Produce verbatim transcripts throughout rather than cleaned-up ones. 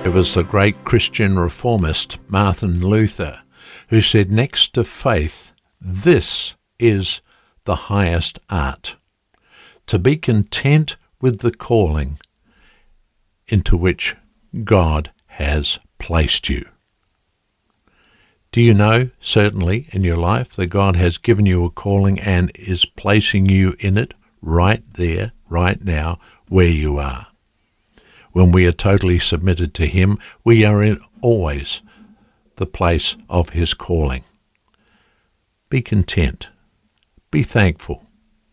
It was the great Christian reformist Martin Luther who said, next to faith, this is the highest art, to be content with the calling into which God has placed you. Do you know, certainly in your life, that God has given you a calling and is placing you in it right there, right now, where you are? When we are totally submitted to Him, we are in always the place of His calling. Be content. Be thankful.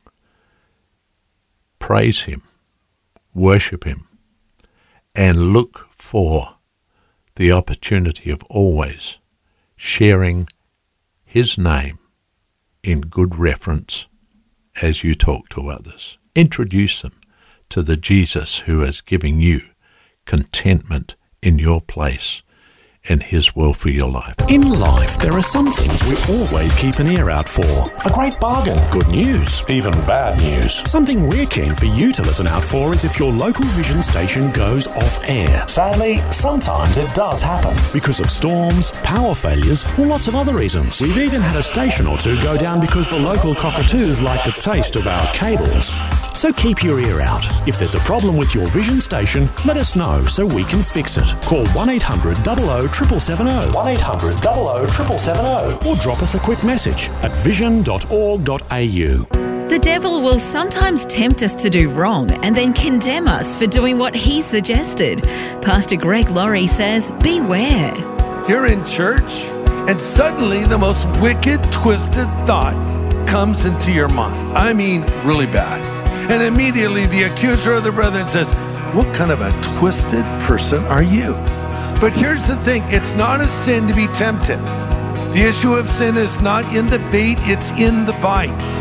Praise Him. Worship Him. And look for the opportunity of always sharing His name in good reference as you talk to others. Introduce them to the Jesus who is giving you contentment in your place and His will for your life. In life, there are some things we always keep an ear out for. A great bargain, good news, even bad news. Something we're keen for you to listen out for is if your local Vision station goes off air. Sadly, sometimes it does happen. Because of storms, power failures, or lots of other reasons. We've even had a station or two go down because the local cockatoos like the taste of our cables. So keep your ear out. If there's a problem with your Vision station, let us know so we can fix it. Call one eight hundred double oh triple seven oh, one eight hundred double oh triple seven oh, or drop us a quick message at vision dot org dot a u. The devil will sometimes tempt us to do wrong and then condemn us for doing what he suggested. Pastor Greg Laurie says, beware. You're in church, and suddenly the most wicked, twisted thought comes into your mind. I mean, really bad. And immediately the accuser of the brethren says, what kind of a twisted person are you? But here's the thing, it's not a sin to be tempted. The issue of sin is not in the bait, it's in the bite.